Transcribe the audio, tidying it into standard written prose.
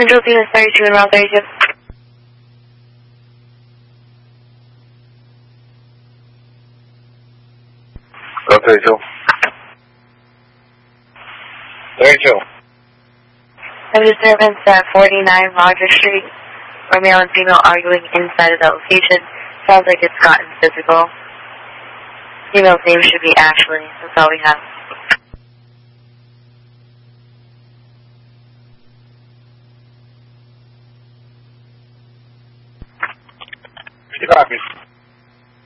Central Venus 32 and Route 32. Route 32. 32. I have a disturbance at 49 Roger Street, where male and female arguing inside of that location. Sounds like it's gotten physical. Female's name should be Ashley. That's all we have. Copy.